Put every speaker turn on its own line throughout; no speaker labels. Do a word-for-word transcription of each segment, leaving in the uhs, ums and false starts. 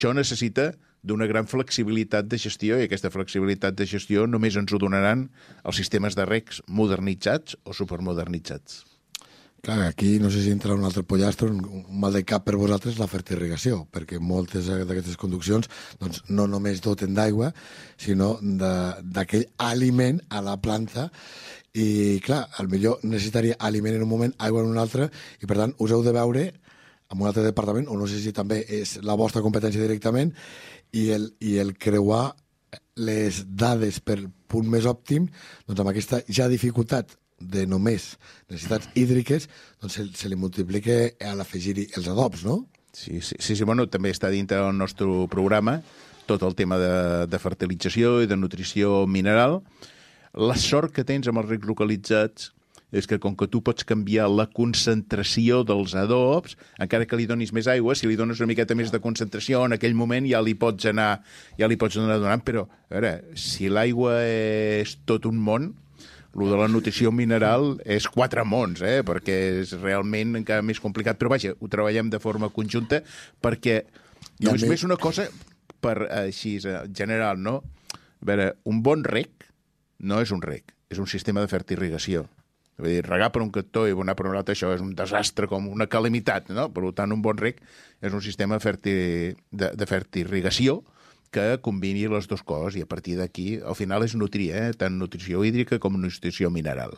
Això necessita d'una gran flexibilitat de gestió, i aquesta flexibilitat de gestió només ens ho donaran els sistemes de regs modernitzats o supermodernitzats.
Clar, aquí no sé si entra un altre pollastre, un mal de cap per vosaltres, la fertirrigació, perquè moltes d'aquestes conduccions doncs, no només doten d'aigua, sinó d'aquell aliment a la planta, i clar, potser necessitaria aliment en un moment, aigua en un altre, i per tant us heu de veure amb un altre departament, o no sé si també és la vostra competència directament, i el, i el creuar les dades per punt més òptim, doncs amb aquesta ja dificultat de només necessitats hídriques, doncs se, se li multiplica a l'afegir-hi els adobs, no?
Sí, sí, sí, sí, bueno, també està dintre del nostre programa tot el tema de, de fertilització i de nutrició mineral. La sort que tens amb els regs localitzats és que com que tu pots canviar la concentració dels adobs, encara que li donis més aigua, si li dones una miqueta més de concentració, en aquell moment ja li pots anar, ja li pots anar donant, però a veure, si l'aigua és tot un món, el de la nutrició mineral és quatre mons, eh? Perquè és realment encara més complicat. Però vaja, ho treballem de forma conjunta perquè només més una cosa per així en general, no? A veure, un bon reg no és un reg, és un sistema de fertirrigació. Vull dir, regar per un cantó i abonar per un altre, això és un desastre, com una calamitat, no? Per tant, un bon reg és un sistema ferti, de, de fertirrigació que combini les dues coses, i a partir d'aquí, al final és nutrir, eh? Tant nutrició hídrica com nutrició mineral.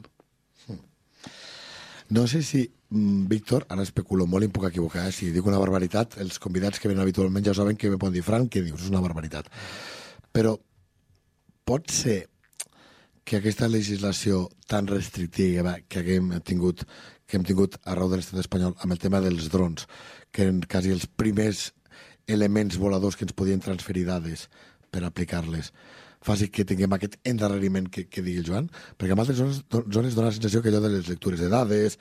No sé si, Víctor, ara especulo molt i em puc equivocar, eh? Si dic una barbaritat, els convidats que venen habitualment ja saben que me poden dir, Fran, què dius? És una barbaritat. Però pot ser que aquesta legislació tan restrictiva que hem tingut, que hem tingut arreu de l'estat espanyol amb el tema dels drons, que eren quasi els primers elements voladors que ens podien transferir dades per aplicar-les, faci que tinguem aquest endarreriment que, que digui el Joan, perquè en altres zones, zones dona la sensació que allò de les lectures de dades,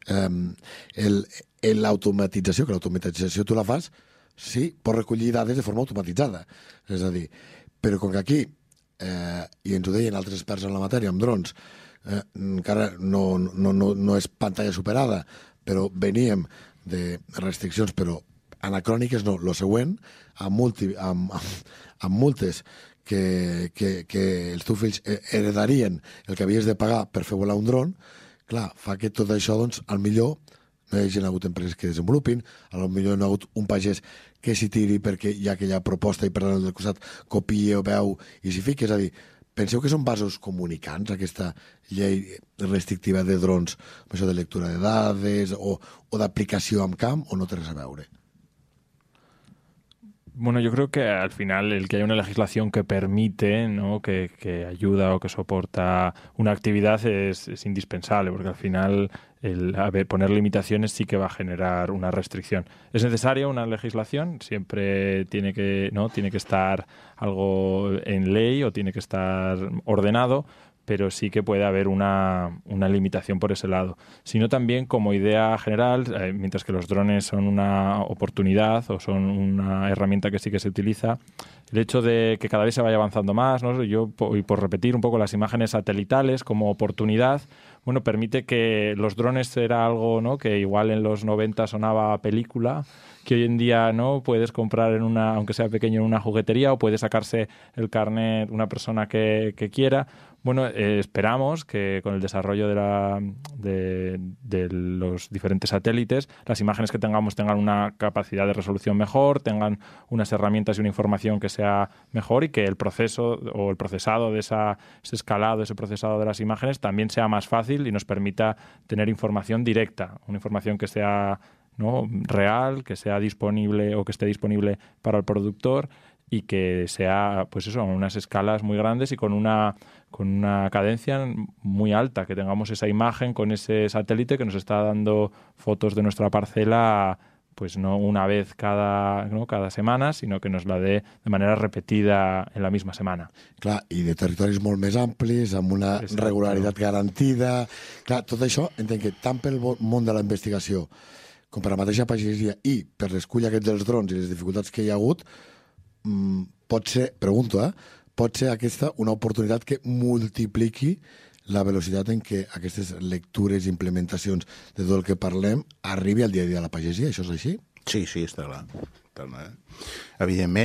eh, l'automatització, que l'automatització tu la fas, sí, pots recollir dades de forma automatitzada. És a dir, però com que aquí, eh, i ens ho deien altres experts en la matèria, amb drons, eh, encara no, no, no, no és pantalla superada, però veníem de restriccions, però anacròniques no, lo següent, amb, multi, amb, amb, amb multes que, que, que els teus fills heredarien el que havies de pagar per fer volar un dron, clar, fa que tot això, doncs, al millor no hi hagi hagut empreses que desenvolupin, al millor no hi ha hagut un pagès que s'hi tiri perquè hi ha aquella proposta i per tant del costat copia o veu i s'hi fiqui. És a dir, penseu que són vasos comunicants, aquesta llei restrictiva de drons, amb això de lectura de dades o, o d'aplicació en camp, o no té res a veure?
Bueno, yo creo que al final el que haya una legislación que permite, ¿no? que, que ayuda o que soporta una actividad es, es indispensable, porque al final el a ver, poner limitaciones sí que va a generar una restricción. ¿Es necesaria una legislación? Siempre tiene que, ¿no? tiene que estar algo en ley o tiene que estar ordenado, pero sí que puede haber una, una limitación por ese lado. Sino también como idea general, eh, mientras que los drones son una oportunidad o son una herramienta que sí que se utiliza, el hecho de que cada vez se vaya avanzando más, ¿no? Yo, y por repetir un poco las imágenes satelitales como oportunidad, bueno, permite que los drones era algo, ¿no? que igual en los noventa sonaba a película, que hoy en día no puedes comprar en una, aunque sea pequeño, en una juguetería, o puede sacarse el carnet una persona que, que quiera. Bueno, eh, esperamos que con el desarrollo de, la, de, de los diferentes satélites, las imágenes que tengamos tengan una capacidad de resolución mejor, tengan unas herramientas y una información que sea mejor, y que el proceso o el procesado de esa, ese escalado, ese procesado de las imágenes también sea más fácil y nos permita tener información directa, una información que sea, ¿no? real, que sea disponible o que esté disponible para el productor, y que sea, pues eso, a unas escalas muy grandes y con una, con una cadencia muy alta, que tengamos esa imagen con ese satélite que nos está dando fotos de nuestra parcela, pues no una vez cada, ¿no? cada semana, sinó que nos la dé de manera repetida en la misma setmana.
Clar, i de territoris molt més amplis, amb una Exacte. regularitat garantida. Clar, tot això entenc que tant pel món de la investigació com per la mateixa pagesia i per l'escull aquest dels drons i les dificultats que hi ha hagut, pot ser, pregunto, eh, pot ser aquesta una oportunitat que multipliqui la velocitat en què aquestes lectures i implementacions de tot el que parlem arribi al dia a dia de la pagesia. Això és així?
Sí, sí, està clar. Evidentment,